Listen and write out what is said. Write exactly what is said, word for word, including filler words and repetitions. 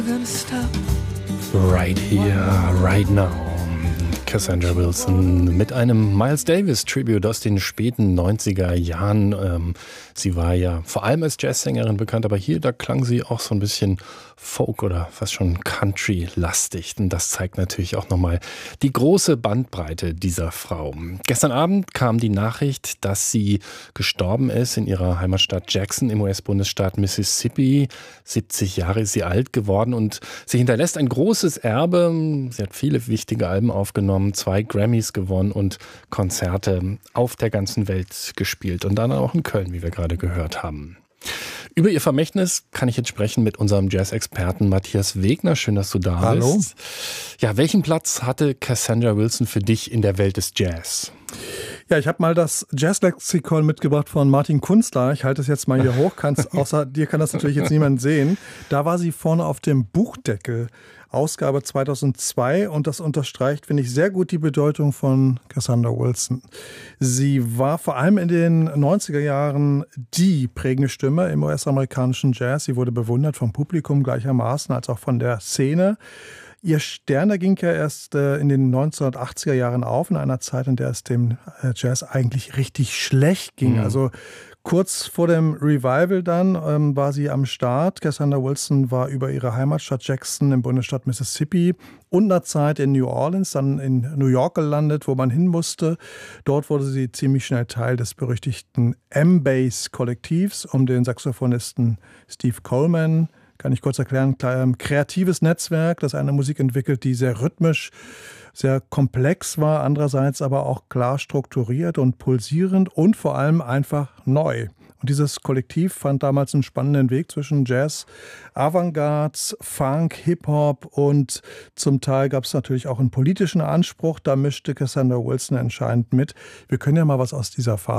Right here, right now. Cassandra Wilson mit einem Miles Davis Tribute aus den späten neunziger Jahren. Ähm, sie war ja vor allem als Jazzsängerin bekannt, aber hier, da klang sie auch so ein bisschen Folk oder fast schon Country-lastig. Und das zeigt natürlich auch nochmal die große Bandbreite dieser Frau. Gestern Abend kam die Nachricht, dass sie gestorben ist in ihrer Heimatstadt Jackson im U S-Bundesstaat Mississippi. siebzig Jahre ist sie alt geworden und sie hinterlässt ein großes Erbe. Sie hat viele wichtige Alben aufgenommen, zwei Grammys gewonnen und Konzerte auf der ganzen Welt gespielt und dann auch in Köln, wie wir gerade gehört haben. Über ihr Vermächtnis kann ich jetzt sprechen mit unserem Jazz-Experten Matthias Wegner. Schön, dass du da Hallo. bist. Ja, welchen Platz hatte Cassandra Wilson für dich in der Welt des Jazz? Ja, ich habe mal das Jazz-Lexikon mitgebracht von Martin Kunstler. Ich halte es jetzt mal hier hoch. Kannst, außer dir kann das natürlich jetzt niemand sehen. Da war sie vorne auf dem Buchdeckel. Ausgabe zweitausendzwei und das unterstreicht, finde ich, sehr gut die Bedeutung von Cassandra Wilson. Sie war vor allem in den neunziger Jahren die prägende Stimme im U S-amerikanischen Jazz. Sie wurde bewundert vom Publikum gleichermaßen als auch von der Szene. Ihr Stern, der ging ja erst äh, in den neunzehnhundertachtziger Jahren auf, in einer Zeit, in der es dem äh, Jazz eigentlich richtig schlecht ging. Mhm. Also kurz vor dem Revival dann ähm, war sie am Start. Cassandra Wilson war über ihre Heimatstadt Jackson im Bundesstaat Mississippi und einer Zeit in New Orleans, dann in New York gelandet, wo man hin musste. Dort wurde sie ziemlich schnell Teil des berüchtigten M-Bass-Kollektivs um den Saxophonisten Steve Coleman. Kann ich kurz erklären, ein kreatives Netzwerk, das eine Musik entwickelt, die sehr rhythmisch, sehr komplex war, andererseits aber auch klar strukturiert und pulsierend und vor allem einfach neu. Und dieses Kollektiv fand damals einen spannenden Weg zwischen Jazz, Avantgarde, Funk, Hip-Hop und zum Teil gab es natürlich auch einen politischen Anspruch. Da mischte Cassandra Wilson entscheidend mit. Wir können ja mal was aus dieser Phase